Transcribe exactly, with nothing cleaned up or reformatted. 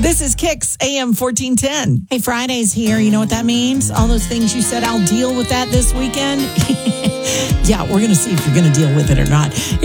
This is Kicks A M fourteen ten. Hey, Friday's here. You know what that means? All those things you said, I'll deal with that this weekend. Yeah, we're going to see if you're going to deal with it or not.